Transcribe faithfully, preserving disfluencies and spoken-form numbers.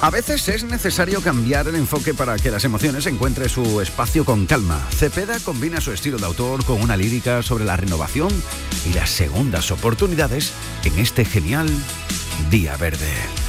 A veces es necesario cambiar el enfoque para que las emociones encuentren su espacio con calma. Cepeda combina su estilo de autor con una lírica sobre la renovación y las segundas oportunidades en este genial Día Verde.